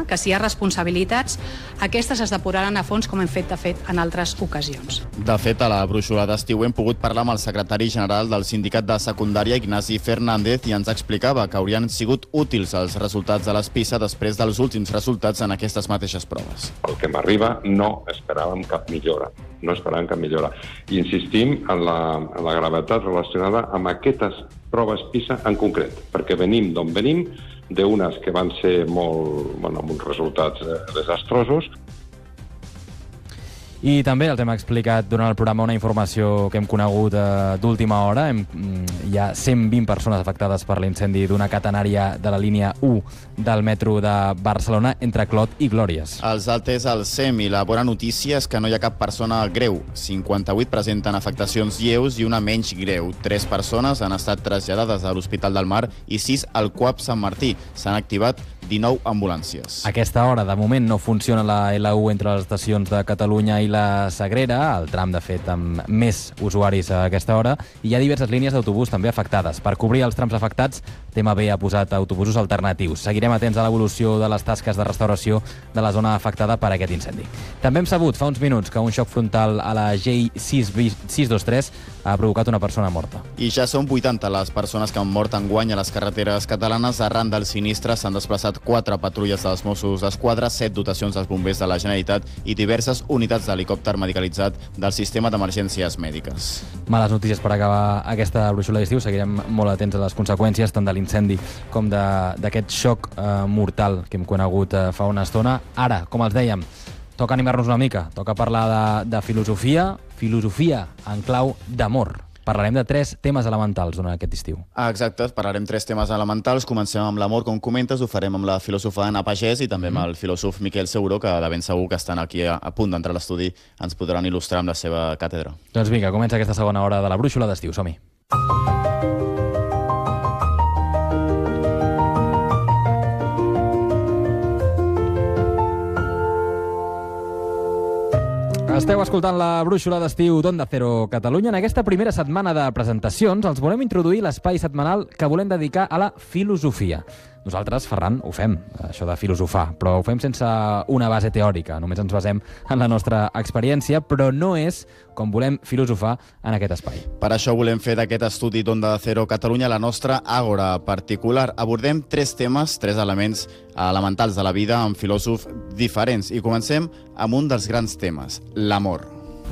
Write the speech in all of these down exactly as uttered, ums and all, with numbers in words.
confiança que si hi ha responsabilitats, aquestes es depuraran a fons com hem fet, de fet, en altres ocasions. De fet, a la brúixola d'estiu hem pogut parlar amb el secretari general del sindicat de secundària, Ignasi Fernández, i ens explicava que haurien sigut útils els resultats de les PISA després dels últims resultats en aquestes mateixes proves. El que m'arriba, no esperàvem cap millora. No esperàvem cap millora. I insistim en la, en la gravetat relacionada amb aquestes proves PISA en concret, perquè venim d'on venim, d'unes que van ser molt, bueno, amb uns resultats eh, desastrosos. I també els hem explicat durant el programa una informació que hem conegut eh, d'última hora. Hem, hi ha cent vint persones afectades per l'incendi d'una catenària de la línia u del metro de Barcelona entre Clot i Glòries. Els altes al S E M i la bona notícia és que no hi ha cap persona greu. cinquanta-vuit presenten afectacions lleus i una menys greu. Tres persones han estat traslladades a l'Hospital del Mar i sis al C U A P Sant Martí. S'han activat dinou ambulàncies. A aquesta hora, de moment, no funciona la L u entre les estacions de Catalunya i la Sagrera, el tram, de fet, amb més usuaris a aquesta hora, i hi ha diverses línies d'autobús també afectades. Per cobrir els trams afectats, T M B ha posat autobusos alternatius. Seguirem atents a l'evolució de les tasques de restauració de la zona afectada per aquest incendi. També hem sabut fa uns minuts que un xoc frontal a la G sis dos tres ha provocat una persona morta. I ja són vuitanta les persones que han mort enguany a les carreteres catalanes. Arran del sinistre s'han desplaçat quatre patrulles dels Mossos d'Esquadra, set dotacions dels bombers de la Generalitat i diverses unitats d'helicòpter medicalitzat del sistema d'emergències mèdiques. Males notícies per acabar aquesta brúixola d'estiu. Seguirem molt atents a les conseqüències tant de l'incendi com d'aquest xoc eh, mortal que hem conegut eh, fa una estona. Ara, com els dèiem, toca animar-nos una mica, toca parlar de, de filosofia, filosofia en clau d'amor. Parlarem de tres temes elementals durant aquest estiu. Exacte, parlarem tres temes elementals. Comencem amb l'amor, com comentes, ho farem amb la filòsofa Anna Pagès i també amb el filòsof Miquel Seguro, que de ben segur que estan aquí a, a punt d'entrar a l'estudi, ens podran il·lustrar amb la seva càtedra. Doncs vinga, comença aquesta segona hora de la brúixola d'estiu. Som-hi. Esteu escoltant la brúixola d'estiu d'Onda Cero Catalunya. En aquesta primera setmana de presentacions els volem introduir l'espai setmanal que volem dedicar a la filosofia. Nosaltres, Ferran, ho fem, això de filosofar, però ho fem sense una base teòrica. Només ens basem en la nostra experiència, però no és com volem filosofar en aquest espai. Per això volem fer d'aquest estudi d'Onda Cero Catalunya la nostra àgora particular. Abordem tres temes, tres elements elementals de la vida amb filòsofs diferents. I comencem amb un dels grans temes, l'amor.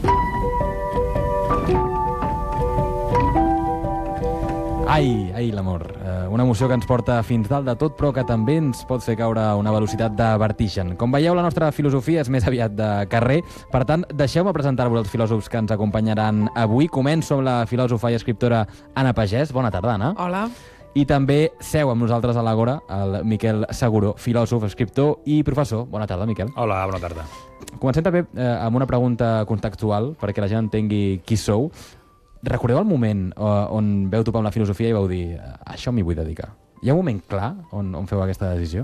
Ai, ai, l'amor. Eh, una emoció que ens porta fins dalt de tot, però que també ens pot fer caure a una velocitat de vertigen. Com veieu, la nostra filosofia és més aviat de carrer. Per tant, deixeu-me presentar-vos els filòsofs que ens acompanyaran avui. Començo amb la filòsofa i escriptora Anna Pagès. Bona tarda, Anna. Hola. I també seu amb nosaltres a l'Àgora el Miquel Seguro, filòsof, escriptor i professor. Bona tarda, Miquel. Hola, bona tarda. Comencem també eh, amb una pregunta contextual, perquè la gent entengui qui sou. Recordeu el moment on veu topar amb la filosofia i vau dir a això m'hi vull dedicar? Hi ha un moment clar on, on feu aquesta decisió?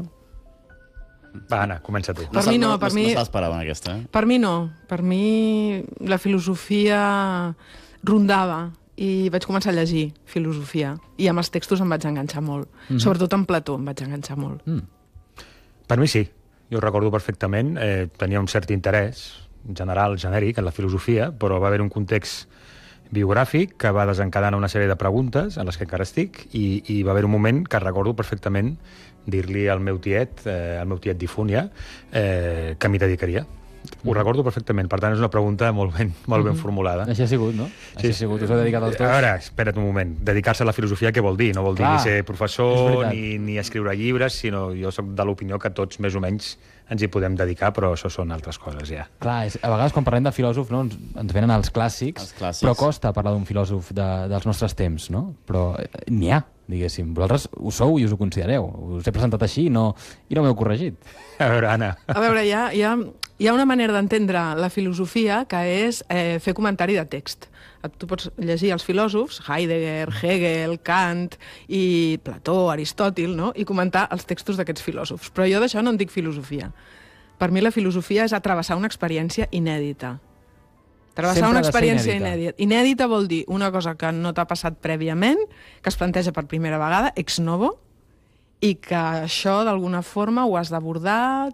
Va, Anna, comença tu. Per mi no, per mi... No s'esperaven aquesta, eh? Per mi no. Per mi la filosofia rondava i vaig començar a llegir filosofia. I amb els textos em vaig enganxar molt. Mm-hmm. Sobretot en Plató em vaig enganxar molt. Mm. Per mi sí. Jo ho recordo perfectament. Eh, tenia un cert interès general, genèric, en la filosofia, però va haver un context biogràfic que va desencadenar una sèrie de preguntes en les que encara estic i, i va haver un moment que recordo perfectament dir-li al meu tiet, eh, al meu tiet difunt ja, eh, que m'hi dedicaria. Ho recordo perfectament, per tant és una pregunta molt ben, molt ben formulada. Així ha sigut, no? Així ha sigut, us heu dedicat als dos. A veure, espera't un moment, dedicar-se a la filosofia què vol dir? No vol dir Clar, ni ser professor ni, ni escriure llibres, sinó jo soc de l'opinió que tots més o menys ens hi podem dedicar, però això són altres coses ja. Clar, és, a vegades quan parlem de filòsof no, ens, ens venen els clàssics, Els clàssics. però costa parlar d'un filòsof de, dels nostres temps, no? Però eh, n'hi ha, diguéssim. Vosaltres ho sou i us ho considereu. Us he presentat així i no, i no m'heu corregit. A veure, Anna. A veure, hi ha, hi ha, hi ha una manera d'entendre la filosofia que és eh, fer comentari de text. Tu pots llegir els filòsofs, Heidegger, Hegel, Kant i Plató, Aristòtil, no? I comentar els textos d'aquests filòsofs. Però jo d'això no en dic filosofia. Per mi la filosofia és atravessar una experiència inèdita. Travessar Sempre una ha de ser experiència inèdita. inèdita. Inèdita vol dir una cosa que no t'ha passat prèviament, que es planteja per primera vegada, ex novo, i que això d'alguna forma ho has d'abordar,